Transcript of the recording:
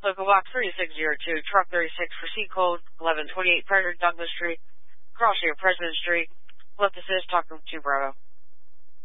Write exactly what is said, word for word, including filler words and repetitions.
Local box three six zero two, truck thirty-six for C code, eleven twenty-eight Frederick Douglass Street, cross here, President Street. Left assist, talking to Bravo.